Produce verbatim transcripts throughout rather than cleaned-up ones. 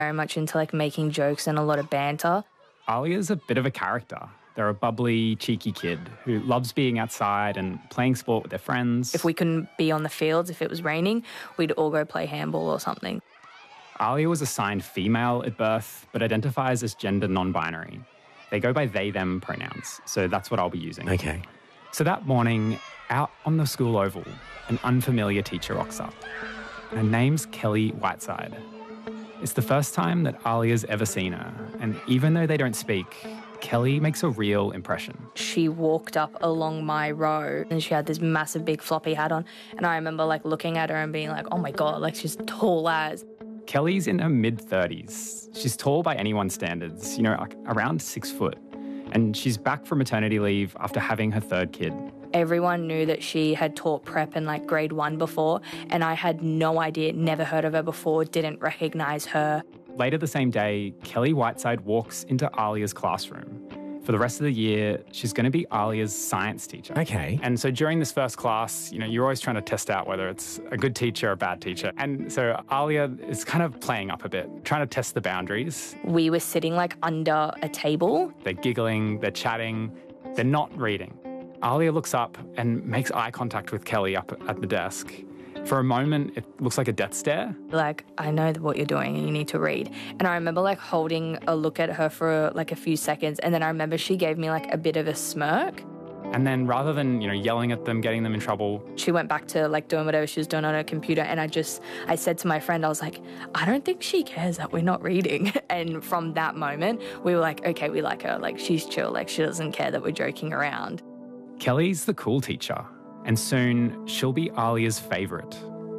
very much into like making jokes and a lot of banter. Alia's a bit of a character. They're a bubbly, cheeky kid who loves being outside and playing sport with their friends. If we couldn't be on the fields, if it was raining, we'd all go play handball or something. Alia was assigned female at birth, but identifies as gender non-binary. They go by they, them pronouns, so that's what I'll be using. Okay. So that morning, out on the school oval, an unfamiliar teacher rocks up. Her name's Kelly Whiteside. It's the first time that Alia's ever seen her, and even though they don't speak, Kelly makes a real impression. She walked up along my row and she had this massive big floppy hat on, and I remember like looking at her and being like, oh my God, like she's tall as. Kelly's in her mid-thirties. She's tall by anyone's standards, you know, like around six foot. And she's back from maternity leave after having her third kid. Everyone knew that she had taught prep in like grade one before, and I had no idea, never heard of her before, didn't recognise her. Later the same day, Kelly Whiteside walks into Alia's classroom. For the rest of the year, she's going to be Alia's science teacher. Okay. And so during this first class, you know, you're always trying to test out whether it's a good teacher or a bad teacher. And so Alia is kind of playing up a bit, trying to test the boundaries. We were sitting like under a table. They're giggling, they're chatting, they're not reading. Alia looks up and makes eye contact with Kelly up at the desk. For a moment, it looks like a death stare. Like, I know what you're doing and you need to read. And I remember like holding a look at her for like a few seconds, and then I remember she gave me like a bit of a smirk. And then rather than, you know, yelling at them, getting them in trouble, she went back to like doing whatever she was doing on her computer. And I just, I said to my friend, I was like, I don't think she cares that we're not reading. And from that moment, we were like, okay, we like her. Like, she's chill. Like, she doesn't care that we're joking around. Kelly's the cool teacher. And soon she'll be Alia's favourite.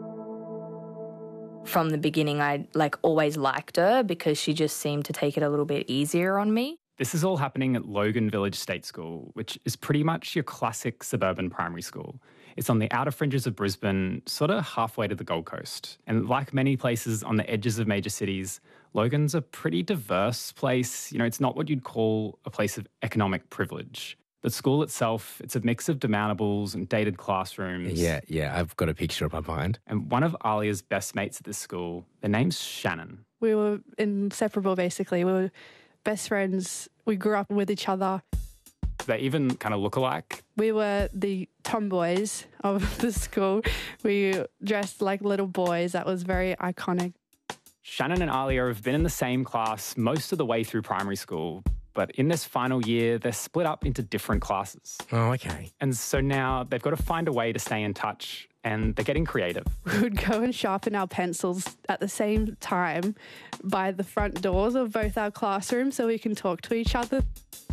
From the beginning, I like always liked her because she just seemed to take it a little bit easier on me. This is all happening at Logan Village State School, which is pretty much your classic suburban primary school. It's on the outer fringes of Brisbane, sort of halfway to the Gold Coast. And like many places on the edges of major cities, Logan's a pretty diverse place. You know, it's not what you'd call a place of economic privilege. The school itself, it's a mix of demountables and dated classrooms. Yeah, yeah, I've got a picture of my mind. And one of Alia's best mates at this school, their name's Shannon. We were inseparable, basically. We were best friends. We grew up with each other. They even kind of look alike. We were the tomboys of the school. We dressed like little boys. That was very iconic. Shannon and Alia have been in the same class most of the way through primary school. But in this final year, they're split up into different classes. Oh, okay. And so now they've got to find a way to stay in touch, and they're getting creative. We would go and sharpen our pencils at the same time by the front doors of both our classrooms so we can talk to each other.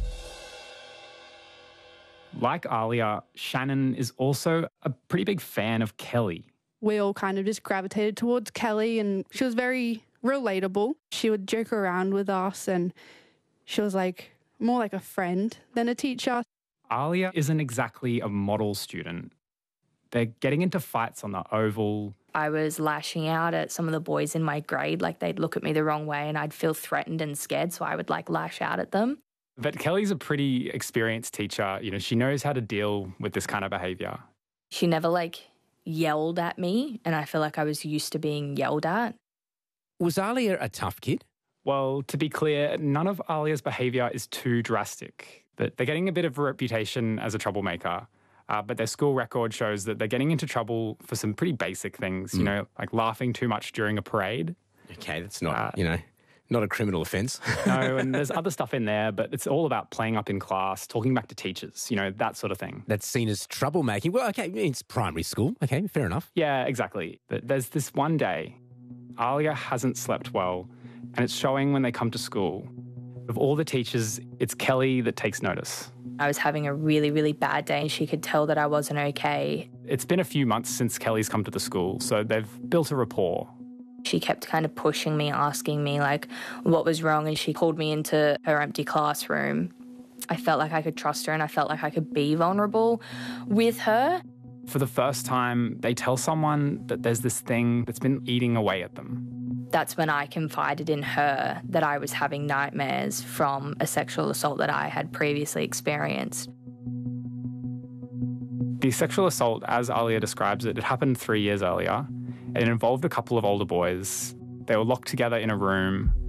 Like Alia, Shannon is also a pretty big fan of Kelly. We all kind of just gravitated towards Kelly, and she was very relatable. She would joke around with us, and she was like more like a friend than a teacher. Alia isn't exactly a model student. They're getting into fights on the oval. I was lashing out at some of the boys in my grade, like they'd look at me the wrong way and I'd feel threatened and scared, so I would like lash out at them. But Kelly's a pretty experienced teacher. You know, she knows how to deal with this kind of behaviour. She never like yelled at me, and I feel like I was used to being yelled at. Was Alia a tough kid? Well, to be clear, none of Alia's behaviour is too drastic. But they're getting a bit of a reputation as a troublemaker. Uh, but their school record shows that they're getting into trouble for some pretty basic things, you mm. know, like laughing too much during a parade. Okay, that's not, uh, you know, not a criminal offence. No, and there's other stuff in there, but it's all about playing up in class, talking back to teachers, you know, that sort of thing. That's seen as troublemaking. Well, okay, it's primary school. Okay, fair enough. Yeah, exactly. But there's this one day, Alia hasn't slept well, and it's showing when they come to school. Of all the teachers, it's Kelly that takes notice. I was having a really, really bad day, and she could tell that I wasn't okay. It's been a few months since Kelly's come to the school, so they've built a rapport. She kept kind of pushing me, asking me, like, what was wrong, and she called me into her empty classroom. I felt like I could trust her, and I felt like I could be vulnerable with her. For the first time, they tell someone that there's this thing that's been eating away at them. That's when I confided in her that I was having nightmares from a sexual assault that I had previously experienced. The sexual assault, as Alia describes it, it happened three years earlier. It involved a couple of older boys. They were locked together in a room.